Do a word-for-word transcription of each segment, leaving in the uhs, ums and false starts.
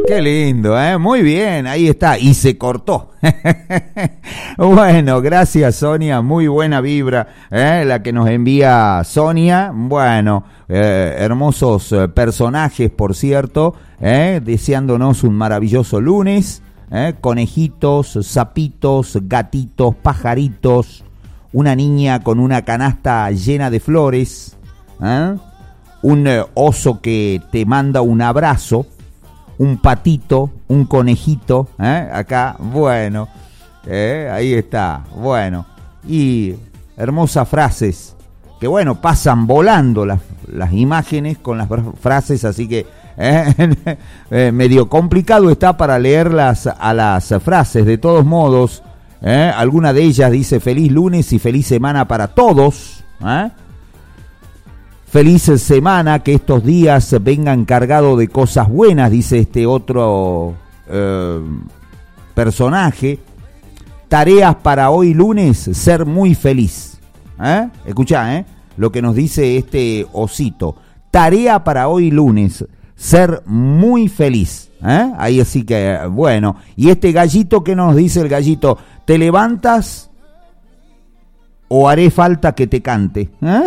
Qué lindo, ¿eh? Muy bien, ahí está. Y se cortó. Bueno, gracias, Sonia. Muy buena vibra, ¿eh? La que nos envía Sonia. Bueno, eh, hermosos eh, personajes, por cierto, ¿eh? Deseándonos un maravilloso lunes. ¿eh? Conejitos, sapitos, gatitos, pajaritos. Una niña con una canasta llena de flores. ¿eh? Un eh, oso que te manda un abrazo. Un patito, un conejito, ¿eh? Acá, bueno, ¿eh? Ahí está, bueno, y hermosas frases, que bueno, pasan volando las, las imágenes con las frases, así que ¿eh? eh, medio complicado está para leerlas a las frases, de todos modos, ¿eh? Alguna de ellas dice feliz lunes y feliz semana para todos, ¿eh? Feliz semana, que estos días vengan cargados de cosas buenas, dice este otro eh, personaje. Tareas para hoy lunes, ser muy feliz. ¿Eh? Escuchá, ¿eh? Lo que nos dice este osito. Tarea para hoy lunes, ser muy feliz. ¿Eh? Ahí así que, bueno. Y este gallito, ¿qué nos dice el gallito? ¿Te levantas o haré falta que te cante? ¿Eh?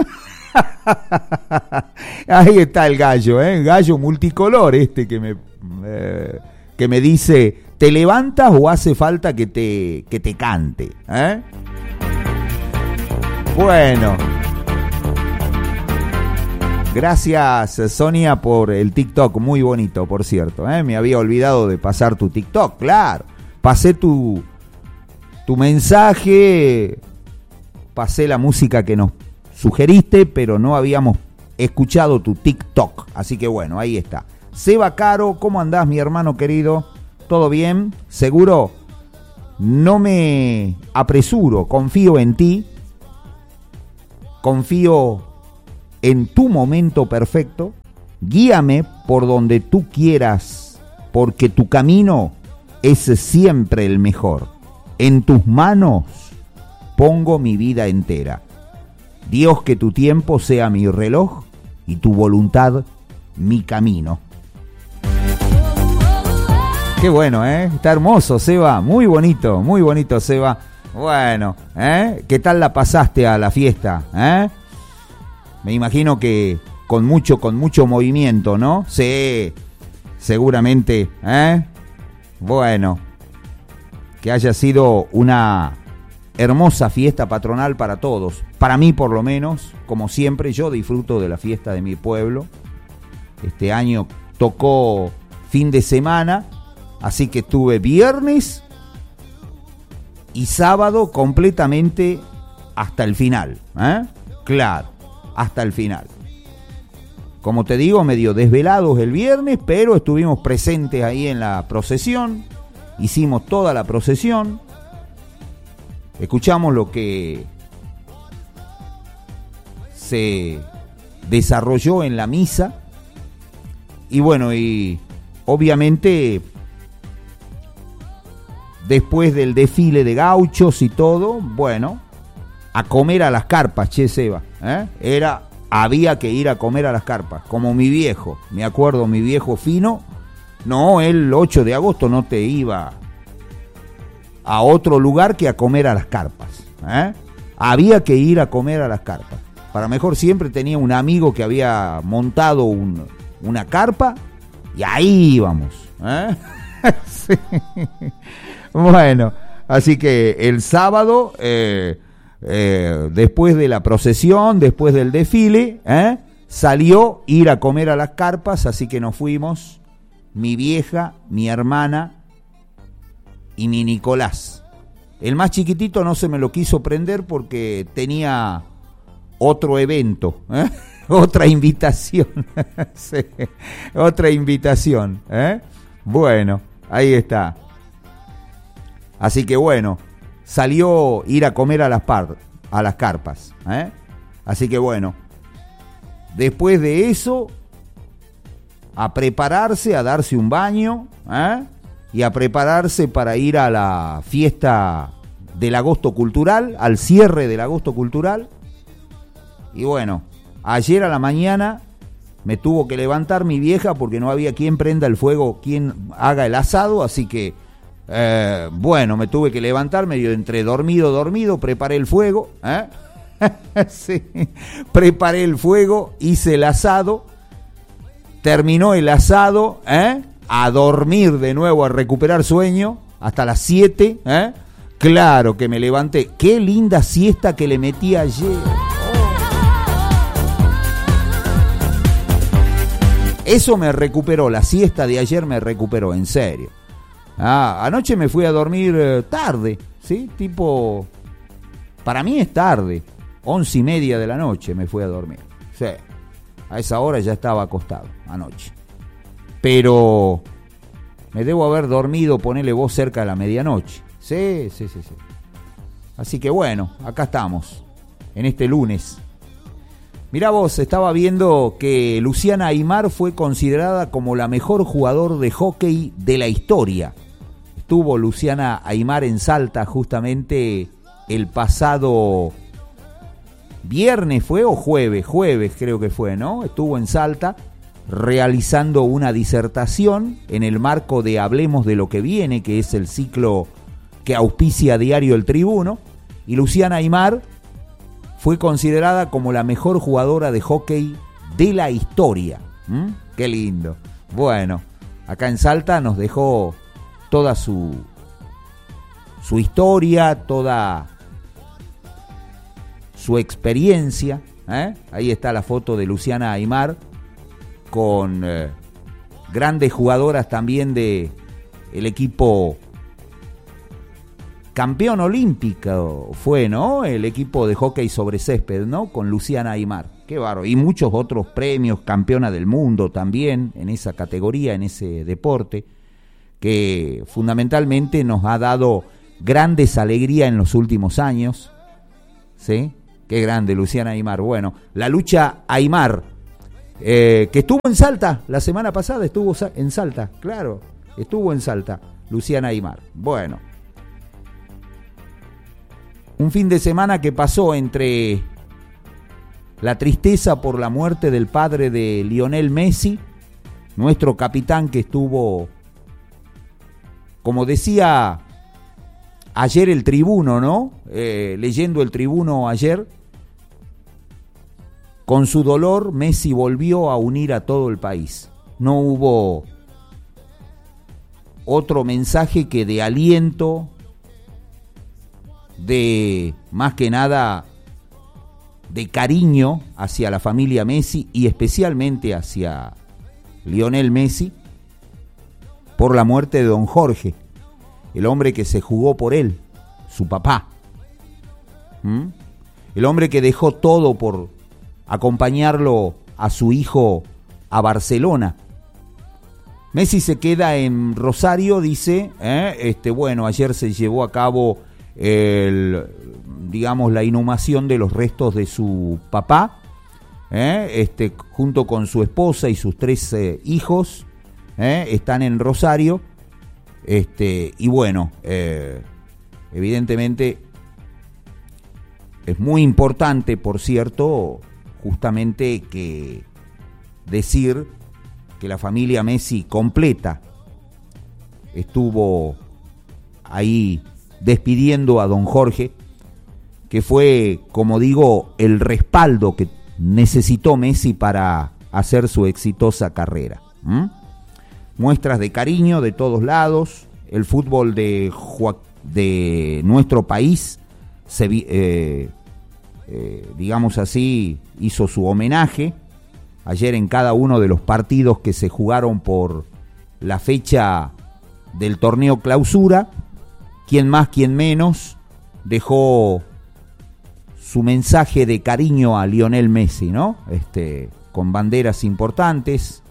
Ahí está el gallo, ¿eh? Gallo multicolor este que me eh, que me dice, ¿te levantas o hace falta que te que te cante? ¿eh? Bueno, gracias, Sonia, por el TikTok, muy bonito, por cierto, ¿eh? Me había olvidado de pasar tu TikTok, claro, pasé tu tu mensaje, pasé la música que nos sugeriste, pero no habíamos escuchado tu TikTok. Así que bueno, ahí está. Seba Caro, ¿cómo andás, mi hermano querido? ¿Todo bien? ¿Seguro? No me apresuro, confío en ti. Confío en tu momento perfecto. Guíame por donde tú quieras, porque tu camino es siempre el mejor. En tus manos pongo mi vida entera. Dios, que tu tiempo sea mi reloj y tu voluntad mi camino. Qué bueno, ¿eh? Está hermoso, Seba. Muy bonito, muy bonito, Seba. Bueno, ¿eh? ¿Qué tal la pasaste a la fiesta? ¿eh? Me imagino que con mucho, con mucho movimiento, ¿no? Sí, seguramente, ¿eh? Bueno, que haya sido una hermosa fiesta patronal para todos. Para mí, por lo menos, como siempre, yo disfruto de la fiesta de mi pueblo. Este año tocó fin de semana, así que estuve viernes y sábado completamente hasta el final. ¿eh? Claro, hasta el final. Como te digo, medio desvelados el viernes, pero estuvimos presentes ahí en la procesión. Hicimos toda la procesión. Escuchamos lo que se desarrolló en la misa y bueno, y obviamente después del desfile de gauchos y todo, bueno, a comer a las carpas, che, Seba, ¿eh? Era, había que ir a comer a las carpas, como mi viejo, me acuerdo, mi viejo Fino, no, el ocho de agosto no te iba a otro lugar que a comer a las carpas, ¿eh? Había que ir a comer a las carpas. Para mejor siempre tenía un amigo que había montado un, una carpa y ahí íbamos, ¿eh? Sí. Bueno, así que el sábado, eh, eh, después de la procesión, después del desfile, ¿eh? salió ir a comer a las carpas, así que nos fuimos, mi vieja, mi hermana y mi Nicolás. El más chiquitito no se me lo quiso prender porque tenía otro evento, ¿eh? otra invitación, sí, otra invitación, ¿eh? Bueno, ahí está. Así que bueno, salió ir a comer a las par, a las carpas, ¿eh? Así que bueno, después de eso, a prepararse, a darse un baño, ¿eh? y a prepararse para ir a la fiesta del agosto cultural, al cierre del agosto cultural. Y bueno, ayer a la mañana me tuvo que levantar mi vieja porque no había quien prenda el fuego, quien haga el asado, así que, eh, bueno, me tuve que levantar medio entre dormido, dormido, preparé el fuego, ¿eh? Sí, preparé el fuego, hice el asado, terminó el asado, ¿eh? A dormir de nuevo, a recuperar sueño, hasta las siete, ¿eh? Claro que me levanté, qué linda siesta que le metí ayer. Eso me recuperó, la siesta de ayer me recuperó, en serio. Ah, anoche me fui a dormir eh, tarde, ¿sí? Tipo, para mí es tarde, once y media de la noche me fui a dormir. Sí, a esa hora ya estaba acostado, anoche. Pero me debo haber dormido, ponele vos, cerca de la medianoche. Sí, sí, sí, sí. Así que bueno, acá estamos, en este lunes. Mirá vos, estaba viendo que Luciana Aymar fue considerada como la mejor jugador de hockey de la historia. Estuvo Luciana Aymar en Salta justamente el pasado viernes, ¿fue? O jueves, jueves creo que fue, ¿no? Estuvo en Salta realizando una disertación en el marco de Hablemos de lo que viene, que es el ciclo que auspicia Diario El Tribuno. Y Luciana Aymar fue considerada como la mejor jugadora de hockey de la historia. ¿Mm? Qué lindo. Bueno, acá en Salta nos dejó toda su, su historia, toda su experiencia. ¿eh? Ahí está la foto de Luciana Aymar con eh, grandes jugadoras también de el equipo campeón olímpico fue, ¿no? El equipo de hockey sobre césped, ¿no? Con Luciana Aymar. Qué bárbaro. Y muchos otros premios, campeona del mundo también en esa categoría, en ese deporte, que fundamentalmente nos ha dado grandes alegrías en los últimos años. ¿Sí? Qué grande, Luciana Aymar. Bueno, la lucha Aymar, eh, que estuvo en Salta la semana pasada, estuvo en Salta, claro, estuvo en Salta, Luciana Aymar. Bueno. Un fin de semana que pasó entre la tristeza por la muerte del padre de Lionel Messi, nuestro capitán que estuvo, como decía ayer el Tribuno, ¿no? Eh, leyendo el Tribuno ayer, con su dolor Messi volvió a unir a todo el país. No hubo otro mensaje que de aliento, de más que nada de cariño hacia la familia Messi y especialmente hacia Lionel Messi por la muerte de don Jorge, el hombre que se jugó por él, su papá. ¿Mm? El hombre que dejó todo por acompañarlo a su hijo a Barcelona. Messi se queda en Rosario, dice, ¿eh? este, bueno, ayer se llevó a cabo el, digamos, la inhumación de los restos de su papá, ¿eh? este, junto con su esposa y sus tres eh, hijos, ¿eh? están en Rosario, este, y bueno, eh, evidentemente es muy importante, por cierto, justamente que decir que la familia Messi completa estuvo ahí despidiendo a don Jorge, que fue, como digo, el respaldo que necesitó Messi para hacer su exitosa carrera. ¿Mm? Muestras de cariño de todos lados. El fútbol de, de nuestro país, se, eh, eh, digamos así, hizo su homenaje ayer en cada uno de los partidos que se jugaron por la fecha del torneo clausura. Quien más, quien menos, dejó su mensaje de cariño a Lionel Messi, ¿no? Este, con banderas importantes,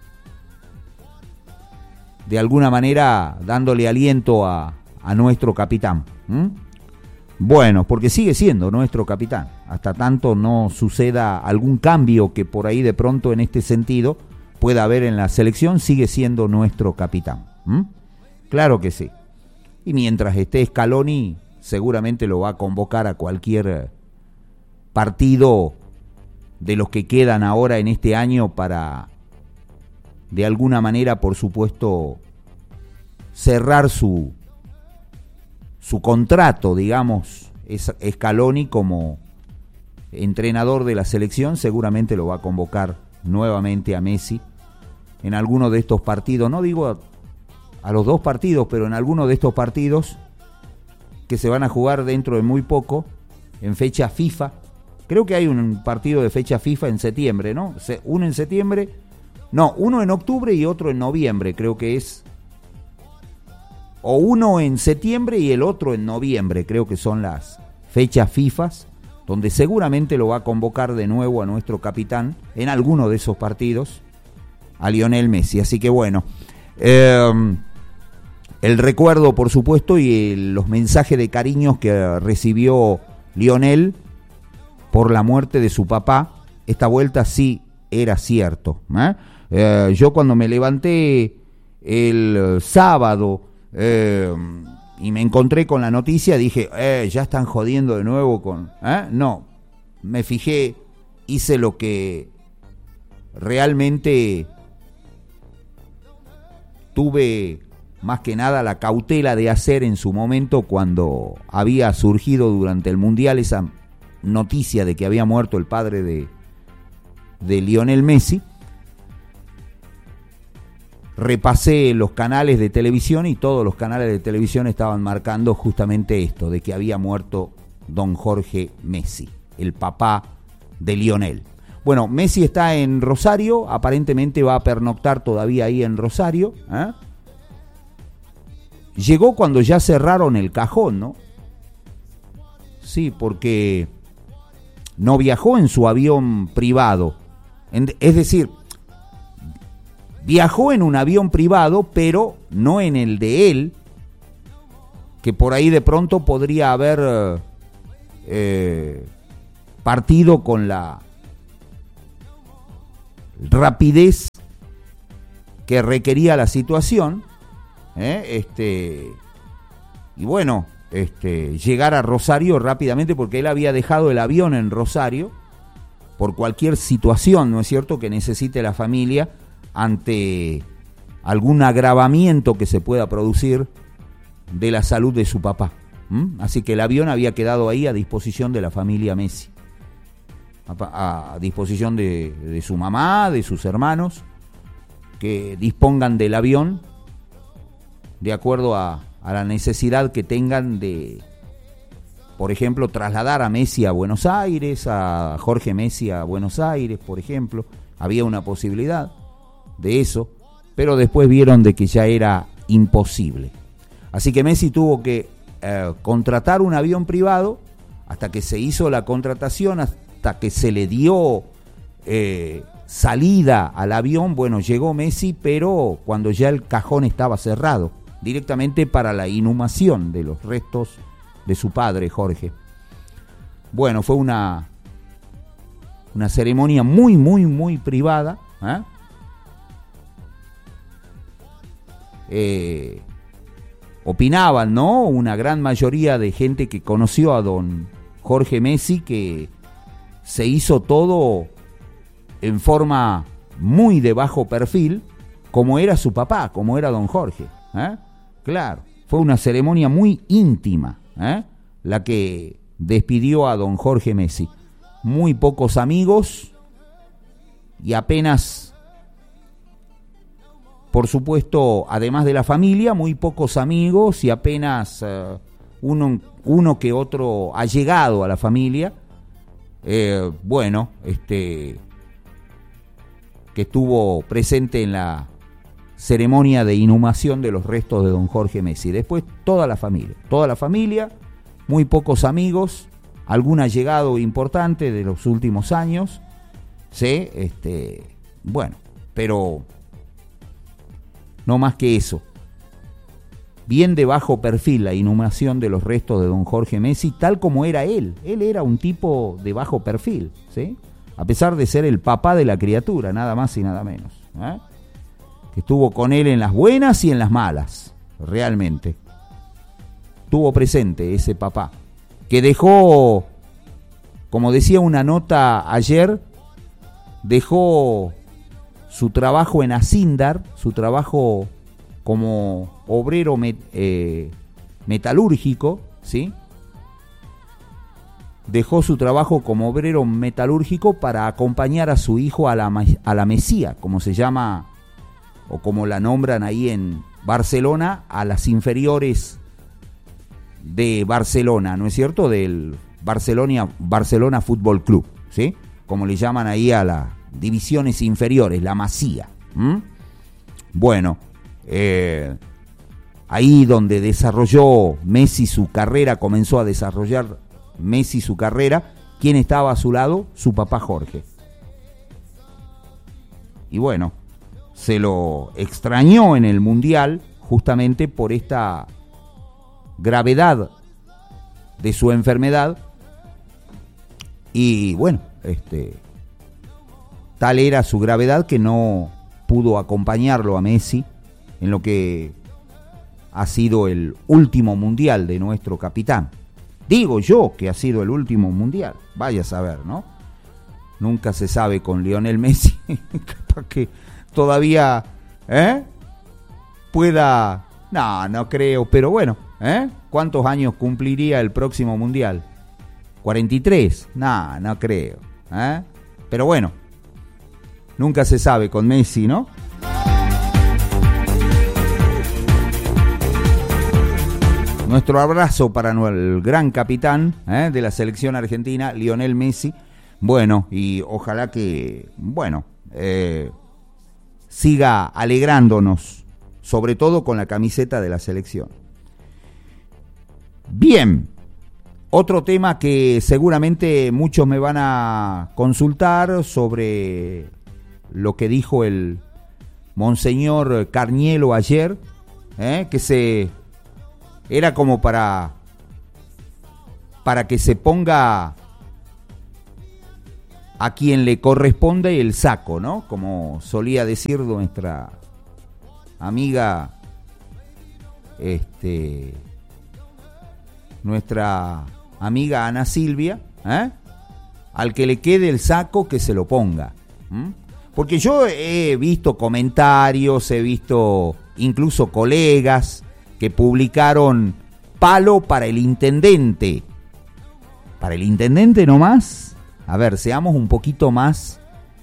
de alguna manera dándole aliento a, a nuestro capitán. ¿Mm? Bueno, porque sigue siendo nuestro capitán, hasta tanto no suceda algún cambio que por ahí de pronto en este sentido pueda haber en la selección, sigue siendo nuestro capitán. ¿Mm? Claro que sí. Y mientras esté Scaloni, seguramente lo va a convocar a cualquier partido de los que quedan ahora en este año para, de alguna manera, por supuesto, cerrar su, su contrato, digamos. Es, Scaloni como entrenador de la selección seguramente lo va a convocar nuevamente a Messi en alguno de estos partidos, no digo a, a los dos partidos, pero en alguno de estos partidos que se van a jugar dentro de muy poco, en fecha FIFA. Creo que hay un partido de fecha FIFA en septiembre, ¿no? Uno en septiembre, no, uno en octubre y otro en noviembre, creo que es. O uno en septiembre y el otro en noviembre, creo que son las fechas FIFA, donde seguramente lo va a convocar de nuevo a nuestro capitán en alguno de esos partidos, a Lionel Messi. Así que bueno, eh, el recuerdo, por supuesto, y el, los mensajes de cariños que recibió Lionel por la muerte de su papá, esta vuelta sí era cierto. ¿eh? Eh, yo cuando me levanté el sábado eh, y me encontré con la noticia, dije, eh, ya están jodiendo de nuevo con... ¿eh? No, me fijé, hice lo que realmente tuve más que nada la cautela de hacer en su momento cuando había surgido durante el Mundial esa noticia de que había muerto el padre de, de Lionel Messi. Repasé los canales de televisión y todos los canales de televisión estaban marcando justamente esto, de que había muerto don Jorge Messi, el papá de Lionel. Bueno, Messi está en Rosario, aparentemente va a pernoctar todavía ahí en Rosario. ¿eh? Llegó cuando ya cerraron el cajón, ¿no? Sí, porque no viajó en su avión privado. Es decir, viajó en un avión privado, pero no en el de él, que por ahí de pronto podría haber eh, partido con la rapidez que requería la situación. ¿eh? Este, y bueno, este, llegar a Rosario rápidamente, porque él había dejado el avión en Rosario por cualquier situación, ¿no es cierto?, que necesite la familia ante algún agravamiento que se pueda producir de la salud de su papá. ¿Mm? Así que el avión había quedado ahí a disposición de la familia Messi, a, a disposición de, de su mamá, de sus hermanos, que dispongan del avión de acuerdo a, a la necesidad que tengan de, por ejemplo, trasladar a Messi a Buenos Aires, a Jorge Messi a Buenos Aires, por ejemplo. Había una posibilidad de eso, pero después vieron de que ya era imposible. Así que Messi tuvo que eh, contratar un avión privado, hasta que se hizo la contratación, hasta que se le dio eh, salida al avión. Bueno, llegó Messi, pero cuando ya el cajón estaba cerrado, directamente para la inhumación de los restos de su padre, Jorge. Bueno, fue una, una ceremonia muy, muy, muy privada, ¿eh? Eh, opinaban, ¿no?, una gran mayoría de gente que conoció a don Jorge Messi, que se hizo todo en forma muy de bajo perfil, como era su papá, como era don Jorge. ¿eh? Claro, fue una ceremonia muy íntima, ¿eh? la que despidió a don Jorge Messi. Muy pocos amigos y apenas, por supuesto, además de la familia, muy pocos amigos y apenas uh, uno, uno que otro allegado a la familia. Eh, bueno, este, que estuvo presente en la ceremonia de inhumación de los restos de don Jorge Messi. Después toda la familia, toda la familia, muy pocos amigos, algún allegado importante de los últimos años, ¿sí? Este, bueno, pero no más que eso. Bien de bajo perfil la inhumación de los restos de don Jorge Messi, tal como era él. Él era un tipo de bajo perfil, ¿sí? A pesar de ser el papá de la criatura, nada más y nada menos, ¿eh? Que estuvo con él en las buenas y en las malas, realmente. Tuvo presente ese papá, que dejó, como decía una nota ayer, dejó su trabajo en Acindar, su trabajo como obrero met, eh, metalúrgico, ¿sí? Dejó su trabajo como obrero metalúrgico para acompañar a su hijo a la, a la Mesía, como se llama, o como la nombran ahí en Barcelona, a las inferiores de Barcelona, ¿no es cierto? Del Barcelona, Barcelona Fútbol Club, ¿sí? Como le llaman ahí a las divisiones inferiores, la Masía. ¿Mm? Bueno, eh, ahí donde desarrolló Messi su carrera, comenzó a desarrollar Messi su carrera. ¿Quién estaba a su lado? Su papá Jorge. Y bueno, se lo extrañó en el Mundial justamente por esta gravedad de su enfermedad. Y bueno, este, tal era su gravedad que no pudo acompañarlo a Messi en lo que ha sido el último Mundial de nuestro capitán. Digo yo que ha sido el último Mundial, vaya a saber, ¿no? Nunca se sabe con Lionel Messi, capaz que todavía ¿eh? pueda... No, no creo, pero bueno, ¿eh? ¿Cuántos años cumpliría el próximo Mundial? ¿cuarenta y tres? No, no creo, ¿eh? Pero bueno, nunca se sabe con Messi, ¿no? Nuestro abrazo para el gran capitán ¿eh? de la selección argentina, Lionel Messi. Bueno, y ojalá que, bueno, eh, siga alegrándonos, sobre todo con la camiseta de la selección. Bien, otro tema que seguramente muchos me van a consultar sobre lo que dijo el Monseñor Carnielo ayer, ¿eh? que se... Era como para, para que se ponga a quien le corresponde el saco, ¿no? Como solía decir nuestra amiga, este, nuestra amiga Ana Silvia, ¿eh? Al que le quede el saco que se lo ponga. ¿Mm? Porque yo he visto comentarios, he visto incluso colegas que publicaron palo para el intendente. ¿Para el intendente nomás? A ver, seamos un poquito más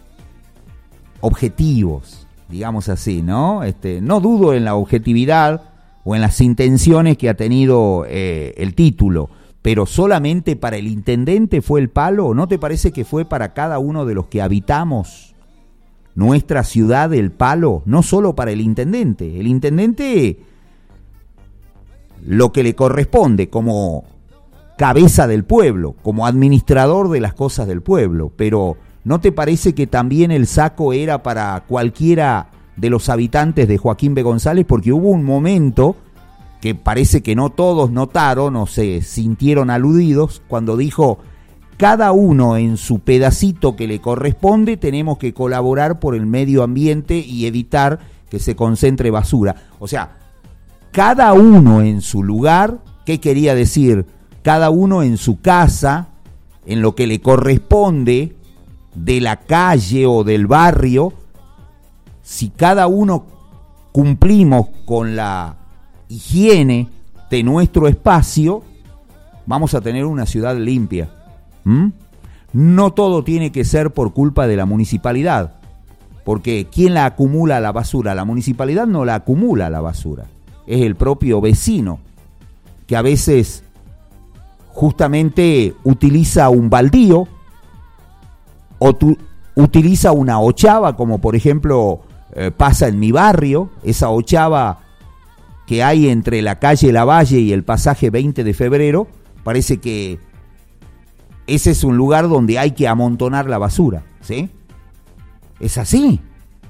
objetivos, digamos así, ¿no? Este, no dudo en la objetividad o en las intenciones que ha tenido eh, el título, pero solamente para el intendente fue el palo. ¿No te parece que fue para cada uno de los que habitamos nuestra ciudad el palo? No solo para el intendente. El intendente... lo que le corresponde como cabeza del pueblo, como administrador de las cosas del pueblo, pero ¿no te parece que también el saco era para cualquiera de los habitantes de Joaquín B. González? Porque hubo un momento que parece que no todos notaron o se sintieron aludidos cuando dijo: cada uno en su pedacito que le corresponde tenemos que colaborar por el medio ambiente y evitar que se concentre basura. O sea, cada uno en su lugar. ¿Qué quería decir? Cada uno en su casa, en lo que le corresponde de la calle o del barrio. Si cada uno cumplimos con la higiene de nuestro espacio, vamos a tener una ciudad limpia. ¿Mm? No todo tiene que ser por culpa de la municipalidad, porque ¿quién la acumula la basura? La municipalidad no la acumula la basura. Es el propio vecino, que a veces justamente utiliza un baldío o tu, utiliza una ochava, como por ejemplo eh, pasa en mi barrio, esa ochava que hay entre la calle Lavalle y el pasaje veinte de febrero, parece que ese es un lugar donde hay que amontonar la basura, ¿sí? Es así.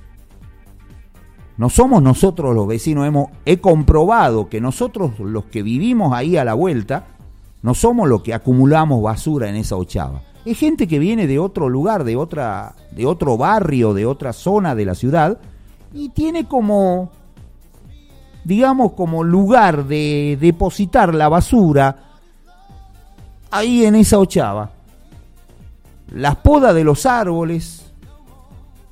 No somos nosotros los vecinos, hemos, he comprobado que nosotros los que vivimos ahí a la vuelta, no somos los que acumulamos basura en esa ochava. Es gente que viene de otro lugar, de otra, de otro barrio, de otra zona de la ciudad, y tiene como, digamos, como lugar de depositar la basura ahí en esa ochava. Las podas de los árboles,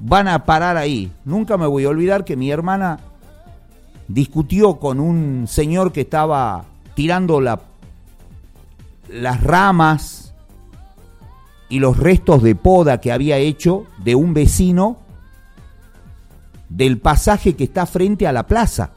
van a parar ahí. Nunca me voy a olvidar que mi hermana discutió con un señor que estaba tirando la, las ramas y los restos de poda que había hecho de un vecino del pasaje que está frente a la plaza.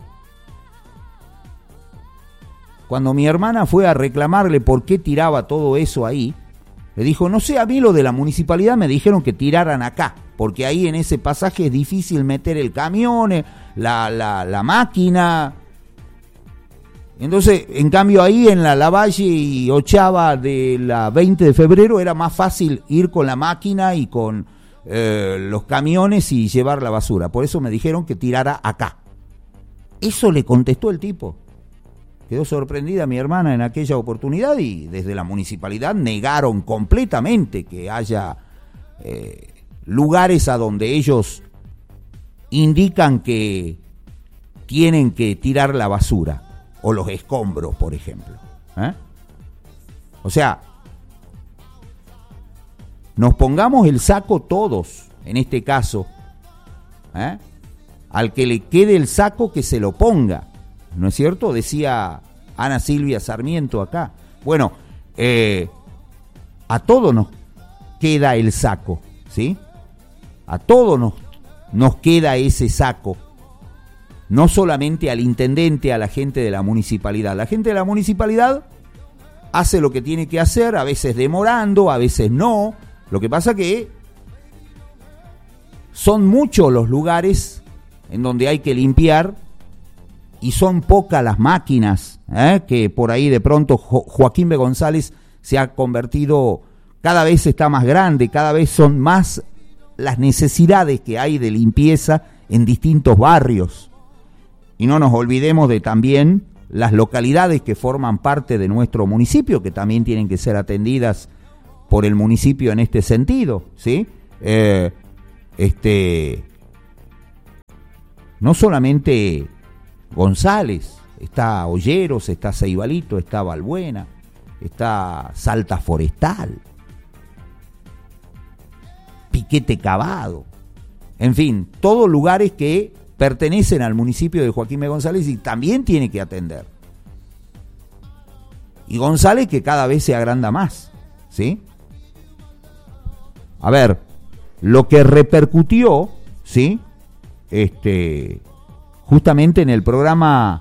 Cuando mi hermana fue a reclamarle por qué tiraba todo eso ahí, le dijo, no sé, a mí lo de la municipalidad me dijeron que tiraran acá, porque ahí en ese pasaje es difícil meter el camión, la, la, la máquina. Entonces, en cambio ahí en la Lavalle y Ochava de la veinte de febrero era más fácil ir con la máquina y con eh, los camiones y llevar la basura. Por eso me dijeron que tirara acá. Eso le contestó el tipo. Quedó sorprendida mi hermana en aquella oportunidad y desde la municipalidad negaron completamente que haya eh, lugares a donde ellos indican que tienen que tirar la basura o los escombros, por ejemplo. ¿Eh? O sea, nos pongamos el saco todos, en este caso. ¿Eh? Al que le quede el saco que se lo ponga. ¿No es cierto? Decía Ana Silvia Sarmiento acá. Bueno, eh, a todos nos queda el saco, ¿sí? A todos nos, nos queda ese saco. No solamente al intendente, a la gente de la municipalidad. La gente de la municipalidad hace lo que tiene que hacer, a veces demorando, a veces no. Lo que pasa que son muchos los lugares en donde hay que limpiar y son pocas las máquinas, ¿eh? Que por ahí de pronto jo- Joaquín B. González se ha convertido, cada vez está más grande, cada vez son más las necesidades que hay de limpieza en distintos barrios. Y no nos olvidemos de también las localidades que forman parte de nuestro municipio, que también tienen que ser atendidas por el municipio en este sentido, ¿sí? Eh, este, no solamente González, está Olleros, está Ceibalito, está Balbuena, está Salta Forestal, Piquete Cavado, en fin, todos lugares que pertenecen al municipio de Joaquín B. González y también tiene que atender. Y González que cada vez se agranda más, ¿sí? A ver, lo que repercutió, ¿sí? Este, justamente en el programa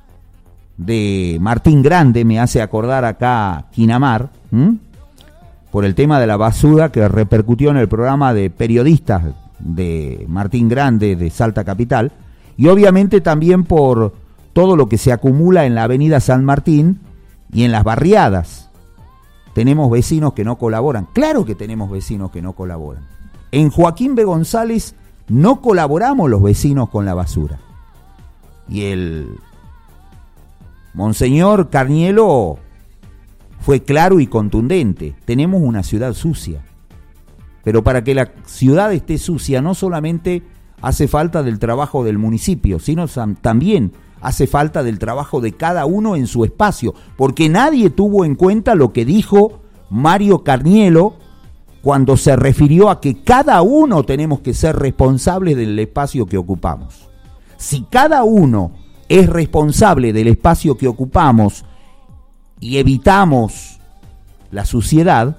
de Martín Grande, me hace acordar acá Quinamar, ¿m? por el tema de la basura que repercutió en el programa de periodistas de Martín Grande de Salta Capital, y obviamente también por todo lo que se acumula en la avenida San Martín y en las barriadas. Tenemos vecinos que no colaboran, claro que tenemos vecinos que no colaboran. En Joaquín B. González no colaboramos los vecinos con la basura. Y el Monseñor Carnielo fue claro y contundente. Tenemos una ciudad sucia. Pero para que la ciudad esté sucia no solamente hace falta del trabajo del municipio, sino también hace falta del trabajo de cada uno en su espacio. Porque nadie tuvo en cuenta lo que dijo Mario Carnielo cuando se refirió a que cada uno tenemos que ser responsables del espacio que ocupamos. Si cada uno es responsable del espacio que ocupamos y evitamos la suciedad,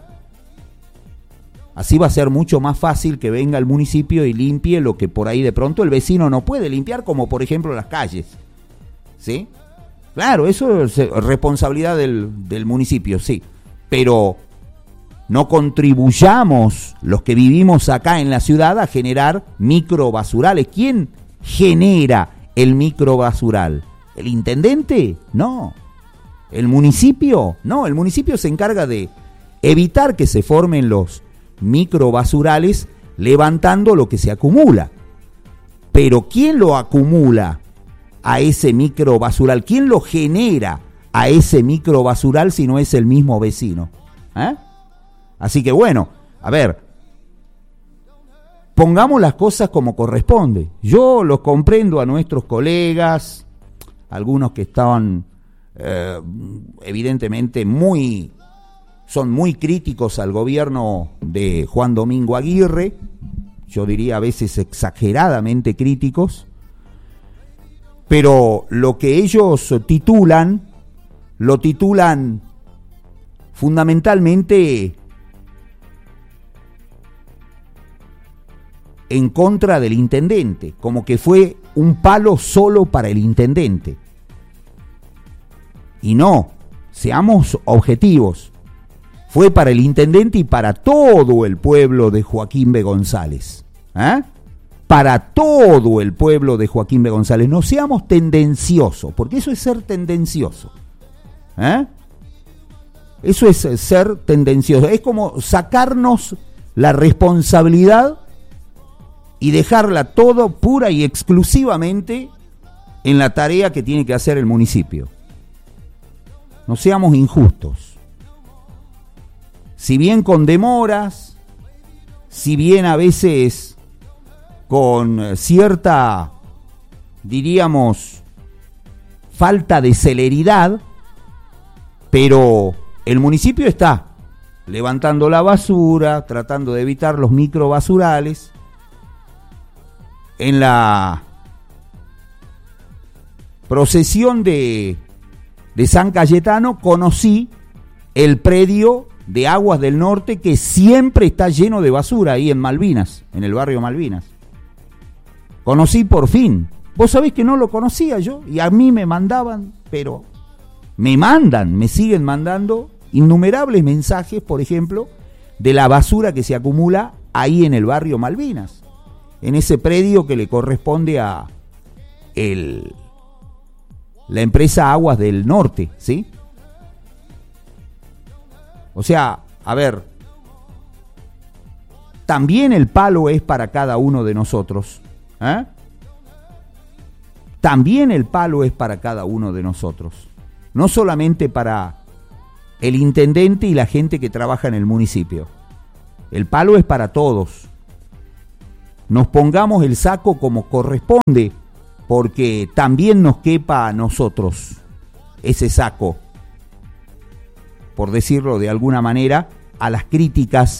así va a ser mucho más fácil que venga el municipio y limpie lo que por ahí de pronto el vecino no puede limpiar, como por ejemplo las calles. ¿Sí? Claro, eso es responsabilidad del, del municipio, sí. Pero no contribuyamos los que vivimos acá en la ciudad a generar microbasurales. ¿Quién genera el microbasural? ¿El intendente? No. ¿El municipio? No, el municipio se encarga de evitar que se formen los microbasurales levantando lo que se acumula. Pero ¿quién lo acumula a ese microbasural? ¿Quién lo genera a ese microbasural si no es el mismo vecino? ¿Eh? Así que bueno, a ver, pongamos las cosas como corresponde. Yo los comprendo a nuestros colegas, algunos que estaban eh, evidentemente muy, son muy críticos al gobierno de Juan Domingo Aguirre, yo diría a veces exageradamente críticos, pero lo que ellos titulan, lo titulan fundamentalmente en contra del intendente, como que fue un palo solo para el intendente. Y no, seamos objetivos, fue para el intendente y para todo el pueblo de Joaquín B. González. ¿Eh? Para todo el pueblo de Joaquín B. González. No seamos tendenciosos, porque eso es ser tendencioso. ¿Eh? Eso es ser tendencioso. Es como sacarnos la responsabilidad y dejarla todo pura y exclusivamente en la tarea que tiene que hacer el municipio. No seamos injustos. Si bien con demoras, si bien a veces con cierta, diríamos, falta de celeridad, pero el municipio está levantando la basura, tratando de evitar los microbasurales. En la procesión de, de San Cayetano conocí el predio de Aguas del Norte, que siempre está lleno de basura ahí en Malvinas, en el barrio Malvinas. Conocí por fin. Vos sabés que no lo conocía yo, y a mí me mandaban, pero me mandan, me siguen mandando innumerables mensajes, por ejemplo, de la basura que se acumula ahí en el barrio Malvinas, en ese predio que le corresponde a el, la empresa Aguas del Norte, ¿sí? O sea, a ver, también el palo es para cada uno de nosotros, ¿eh? También el palo es para cada uno de nosotros, no solamente para el intendente y la gente que trabaja en el municipio. El palo es para todos. Nos pongamos el saco como corresponde, porque también nos quepa a nosotros ese saco, por decirlo de alguna manera, a las críticas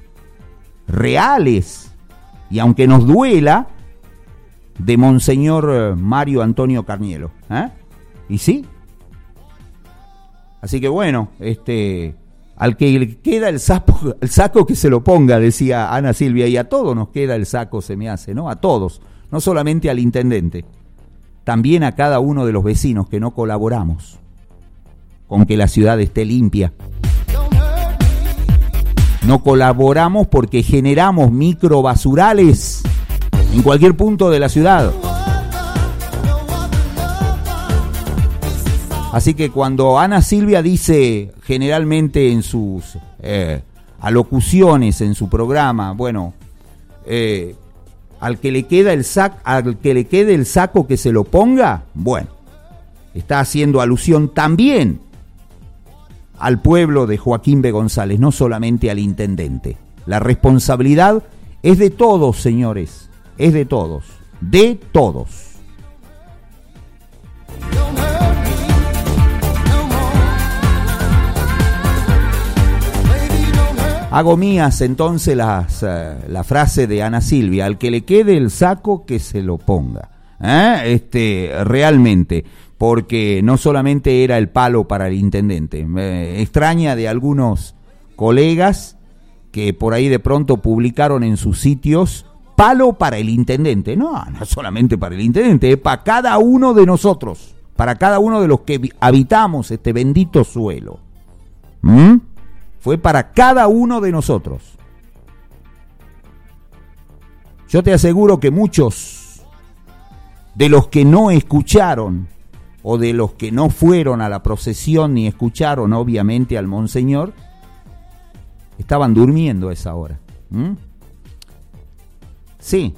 reales, y aunque nos duela, de Monseñor Mario Antonio Carnielo. ¿Eh? ¿Y sí? Así que bueno, este, al que le queda el saco, el saco que se lo ponga, decía Ana Silvia, y a todos nos queda el saco, se me hace, ¿no? A todos, no solamente al intendente, también a cada uno de los vecinos que no colaboramos con que la ciudad esté limpia. No colaboramos porque generamos microbasurales en cualquier punto de la ciudad. Así que cuando Ana Silvia dice generalmente en sus eh, alocuciones, en su programa, bueno, eh, al que le queda el sac, al que le quede el saco que se lo ponga, bueno, está haciendo alusión también al pueblo de Joaquín B. González, no solamente al intendente. La responsabilidad es de todos, señores, es de todos, de todos. Hago mías entonces las, uh, la frase de Ana Silvia, al que le quede el saco que se lo ponga, ¿eh? Este, realmente, porque no solamente era el palo para el intendente. Me extraña de algunos colegas que por ahí de pronto publicaron en sus sitios palo para el intendente. No, no solamente para el intendente, es para cada uno de nosotros, para cada uno de los que habitamos este bendito suelo. ¿Mm? Fue para cada uno de nosotros. Yo te aseguro que muchos de los que no escucharon o de los que no fueron a la procesión ni escucharon obviamente al monseñor, estaban durmiendo a esa hora. ¿Mm? Sí.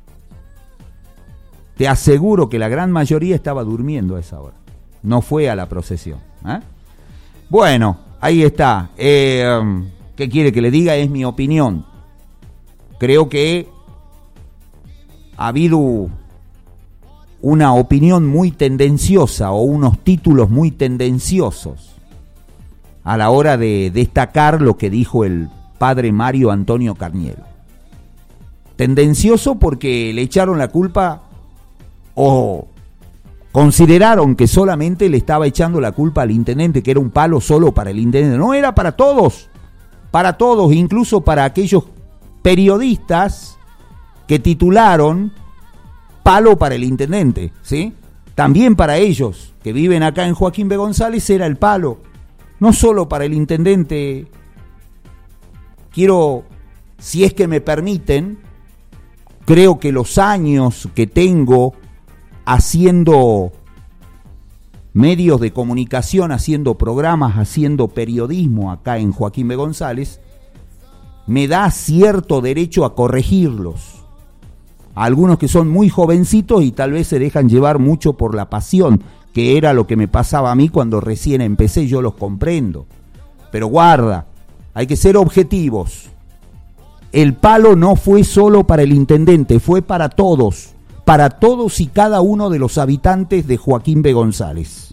Te aseguro que la gran mayoría estaba durmiendo a esa hora. No fue a la procesión. ¿Eh? Bueno, ahí está. Eh, ¿Qué quiere que le diga? Es mi opinión. Creo que ha habido una opinión muy tendenciosa o unos títulos muy tendenciosos a la hora de destacar lo que dijo el padre Mario Antonio Carnielo. tendencioso porque le echaron la culpa o consideraron que solamente le estaba echando la culpa al intendente, que era un palo solo para el intendente. No, era para todos, para todos, incluso para aquellos periodistas que titularon palo para el intendente, ¿sí? También para ellos que viven acá en Joaquín B. González era el palo, no solo para el intendente. Quiero, si es que me permiten, creo que los años que tengo haciendo medios de comunicación, haciendo programas, haciendo periodismo acá en Joaquín B. González, me da cierto derecho a corregirlos. A algunos que son muy jovencitos y tal vez se dejan llevar mucho por la pasión, que era lo que me pasaba a mí cuando recién empecé, yo los comprendo. Pero guarda, hay que ser objetivos. El palo no fue solo para el intendente, fue para todos, para todos y cada uno de los habitantes de Joaquín B. González.